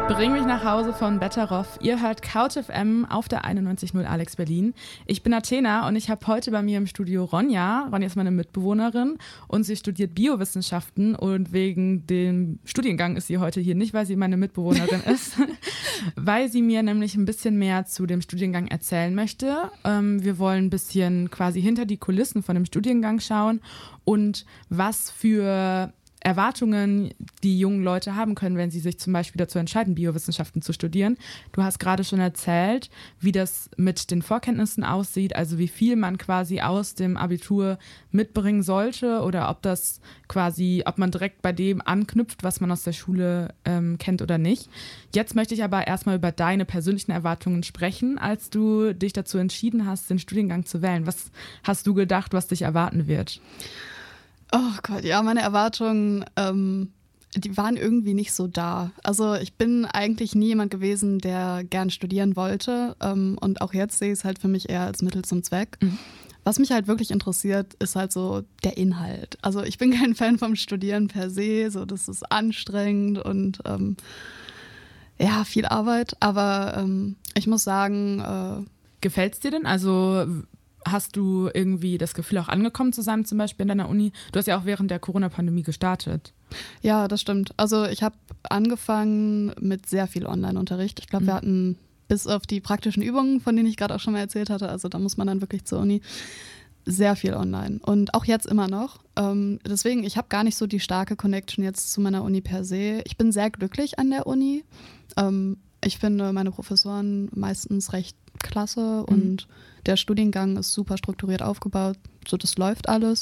Bring mich nach Hause von Betteroff. Ihr hört Couch FM auf der 91.0 Alex Berlin. Ich bin Athena und ich habe heute bei mir im Studio Ronja. Ronja ist meine Mitbewohnerin und sie studiert Biowissenschaften und wegen dem Studiengang ist sie heute hier. Nicht, weil sie meine Mitbewohnerin ist, weil sie mir nämlich ein bisschen mehr zu dem Studiengang erzählen möchte. Wir wollen ein bisschen quasi hinter die Kulissen von dem Studiengang schauen und was für Erwartungen die jungen Leute haben können, wenn sie sich zum Beispiel dazu entscheiden, Biowissenschaften zu studieren. Du hast gerade schon erzählt, wie das mit den Vorkenntnissen aussieht, also wie viel man quasi aus dem Abitur mitbringen sollte oder ob man direkt bei dem anknüpft, was man aus der Schule kennt oder nicht. Jetzt möchte ich aber erstmal über deine persönlichen Erwartungen sprechen, als du dich dazu entschieden hast, den Studiengang zu wählen. Was hast du gedacht, was dich erwarten wird? Oh Gott, ja, meine Erwartungen, die waren irgendwie nicht so da. Also ich bin eigentlich nie jemand gewesen, der gern studieren wollte. Und auch jetzt sehe ich es halt für mich eher als Mittel zum Zweck. Mhm. Was mich halt wirklich interessiert, ist halt so der Inhalt. Also ich bin kein Fan vom Studieren per se, so das ist anstrengend und ja, viel Arbeit. Aber ich muss sagen... Gefällt's dir denn? Also... Hast du irgendwie das Gefühl, auch angekommen zu sein, zum Beispiel in deiner Uni? Du hast ja auch während der Corona-Pandemie gestartet. Ja, das stimmt. Also ich habe angefangen mit sehr viel Online-Unterricht. Ich glaube, wir hatten bis auf die praktischen Übungen, von denen ich gerade auch schon mal erzählt hatte, also da muss man dann wirklich zur Uni, sehr viel online. Und auch jetzt immer noch. Deswegen, ich habe gar nicht so die starke Connection jetzt zu meiner Uni per se. Ich bin sehr glücklich an der Uni. Ich finde meine Professoren meistens recht klasse und der Studiengang ist super strukturiert aufgebaut, so das läuft alles.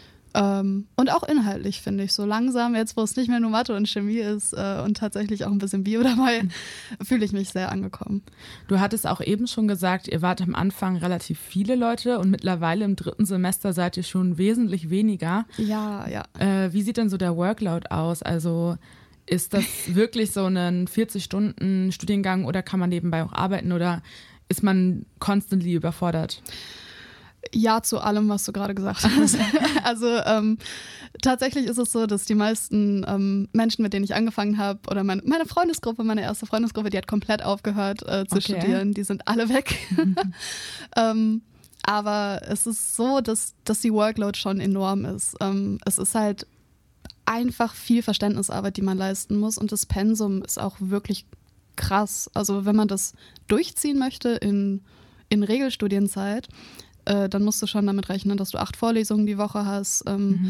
Und auch inhaltlich finde ich so langsam, jetzt wo es nicht mehr nur Mathe und Chemie ist und tatsächlich auch ein bisschen Bio dabei, fühle ich mich sehr angekommen. Du hattest auch eben schon gesagt, ihr wart am Anfang relativ viele Leute und mittlerweile im 3. Semester seid ihr schon wesentlich weniger. Ja. Wie sieht denn so der Workload aus? Also ist das wirklich so ein 40-Stunden-Studiengang oder kann man nebenbei auch arbeiten oder ist man constantly überfordert? Ja, zu allem, was du gerade gesagt hast. Also tatsächlich ist es so, dass die meisten Menschen, mit denen ich angefangen habe, oder meine Freundesgruppe, meine erste Freundesgruppe, die hat komplett aufgehört zu studieren. Die sind alle weg. Aber es ist so, dass die Workload schon enorm ist. Es ist halt einfach viel Verständnisarbeit, die man leisten muss. Und das Pensum ist auch wirklich krass. Also wenn man das durchziehen möchte in Regelstudienzeit, dann musst du schon damit rechnen, dass du 8 Vorlesungen die Woche hast,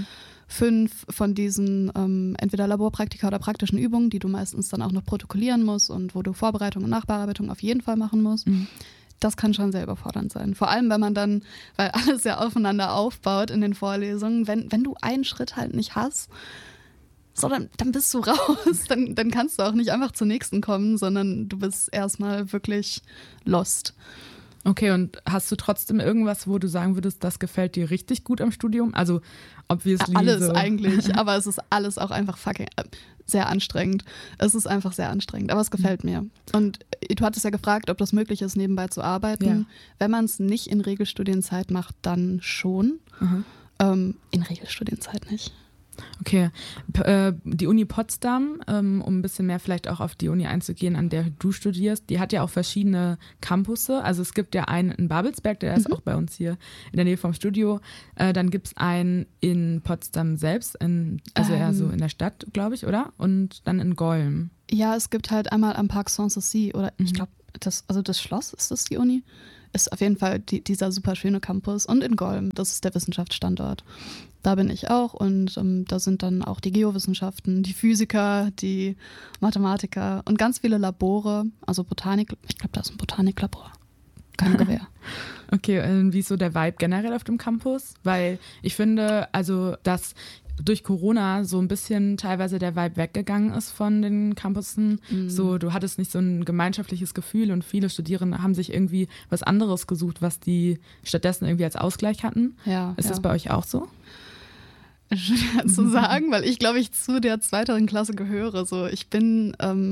5 von diesen entweder Laborpraktika oder praktischen Übungen, die du meistens dann auch noch protokollieren musst und wo du Vorbereitung und Nachbearbeitung auf jeden Fall machen musst. Das kann schon sehr überfordernd sein. Vor allem, wenn man dann, weil alles ja aufeinander aufbaut in den Vorlesungen, wenn du einen Schritt halt nicht hast, so, dann bist du raus. Dann kannst du auch nicht einfach zur nächsten kommen, sondern du bist erstmal wirklich lost. Okay, und hast du trotzdem irgendwas, wo du sagen würdest, das gefällt dir richtig gut am Studium? Also obviously alles so. Eigentlich, aber es ist alles auch einfach fucking sehr anstrengend. Es ist einfach sehr anstrengend, aber es gefällt mir. Und du hattest ja gefragt, ob das möglich ist, nebenbei zu arbeiten. Ja. Wenn man es nicht in Regelstudienzeit macht, dann schon. In Regelstudienzeit nicht. Okay, die Uni Potsdam, um ein bisschen mehr vielleicht auch auf die Uni einzugehen, an der du studierst, die hat ja auch verschiedene Campusse. Also es gibt ja einen in Babelsberg, der ist auch bei uns hier in der Nähe vom Studio. Dann gibt es einen in Potsdam selbst, also eher so in der Stadt, glaube ich, oder? Und dann in Golm. Ja, es gibt halt einmal am Parc Sanssouci oder ich glaube, das Schloss, ist das die Uni? Ist auf jeden Fall dieser super schöne Campus und in Golm, das ist der Wissenschaftsstandort. Da bin ich auch und da sind dann auch die Geowissenschaften, die Physiker, die Mathematiker und ganz viele Labore, also Botanik, ich glaube, da ist ein Botaniklabor. Kein Gewehr. Okay, und wie ist so der Vibe generell auf dem Campus? Weil ich finde, also dass durch Corona so ein bisschen teilweise der Vibe weggegangen ist von den Campussen. So, du hattest nicht so ein gemeinschaftliches Gefühl und viele Studierende haben sich irgendwie was anderes gesucht, was die stattdessen irgendwie als Ausgleich hatten. Ja, ist das bei euch auch so? Schwer zu sagen, weil ich glaube, ich zu der 2. Klasse gehöre. So, ich bin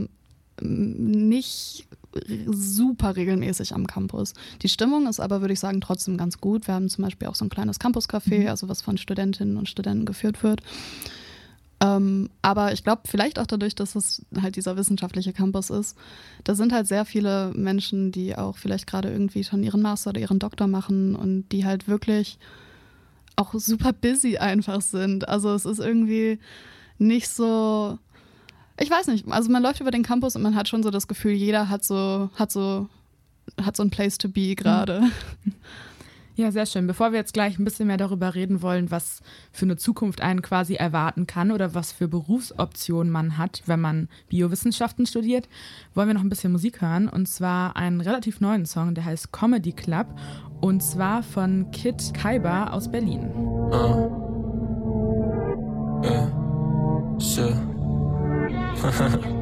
nicht super regelmäßig am Campus. Die Stimmung ist aber, würde ich sagen, trotzdem ganz gut. Wir haben zum Beispiel auch so ein kleines Campus-Café, also was von Studentinnen und Studenten geführt wird. Aber ich glaube, vielleicht auch dadurch, dass es halt dieser wissenschaftliche Campus ist, da sind halt sehr viele Menschen, die auch vielleicht gerade irgendwie schon ihren Master oder ihren Doktor machen und die halt wirklich auch super busy einfach sind. Also es ist irgendwie nicht so, ich weiß nicht, also man läuft über den Campus und man hat schon so das Gefühl, jeder hat so ein Place to be gerade. Ja, sehr schön. Bevor wir jetzt gleich ein bisschen mehr darüber reden wollen, was für eine Zukunft einen quasi erwarten kann oder was für Berufsoptionen man hat, wenn man Biowissenschaften studiert, wollen wir noch ein bisschen Musik hören. Und zwar einen relativ neuen Song, der heißt Comedy Club. Und zwar von Kid Kaiba aus Berlin. Yeah. Sure.